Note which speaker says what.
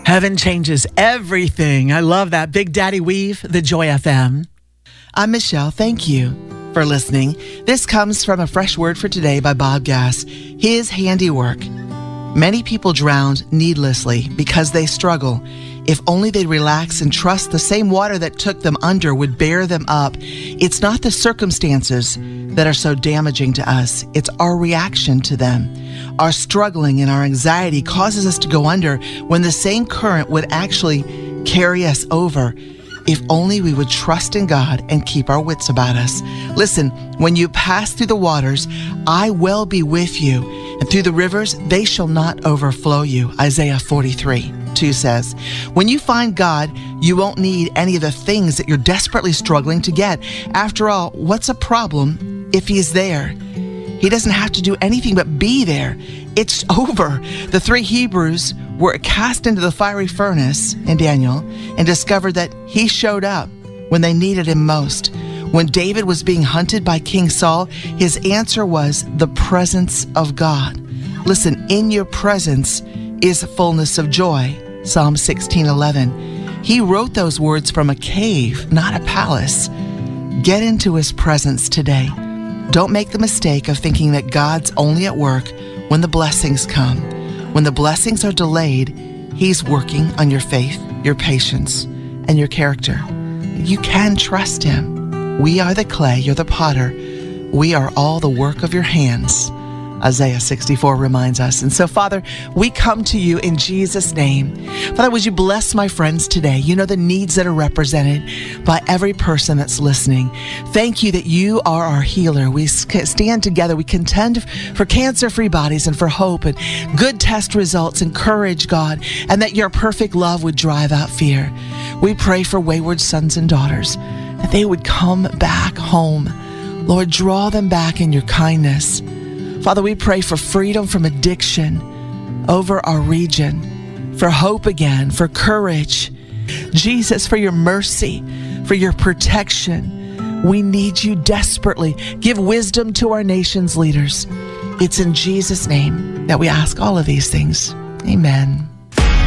Speaker 1: Heaven changes everything. I love that. Big Daddy Weave, the Joy FM. I'm Michelle. Thank you for listening. This comes from a fresh word for today by Bob Gass. His handiwork. Many people drown needlessly because they struggle. If only they'd relax and trust the same water that took them under would bear them up. It's not the circumstances that are so damaging to us. It's our reaction to them. Our struggling and our anxiety causes us to go under when the same current would actually carry us over. If only we would trust in God and keep our wits about us. Listen, when you pass through the waters, I will be with you. And through the rivers, they shall not overflow you. Isaiah 43:2 says, when you find God, you won't need any of the things that you're desperately struggling to get. After all, what's a problem if He's there? He doesn't have to do anything but be there. It's over. The 3 Hebrews were cast into the fiery furnace in Daniel and discovered that He showed up when they needed Him most. When David was being hunted by King Saul, his answer was the presence of God. Listen, in your presence is fullness of joy. Psalm 16:11. He wrote those words from a cave, not a palace. Get into His presence today. Don't make the mistake of thinking that God's only at work when the blessings come. When the blessings are delayed, He's working on your faith, your patience, and your character. You can trust Him. We are the clay, you're the potter. We are all the work of your hands. Isaiah 64 reminds us. And so, Father, we come to you in Jesus' name. Father, would you bless my friends today? You know the needs that are represented by every person that's listening. Thank you that you are our healer. We stand together. We contend for cancer-free bodies and for hope and good test results and courage, God, and that your perfect love would drive out fear. We pray for wayward sons and daughters, that they would come back home. Lord, draw them back in your kindness. Father, we pray for freedom from addiction over our region, for hope again, for courage. Jesus, for your mercy, for your protection. We need you desperately. Give wisdom to our nation's leaders. It's in Jesus' name that we ask all of these things. Amen.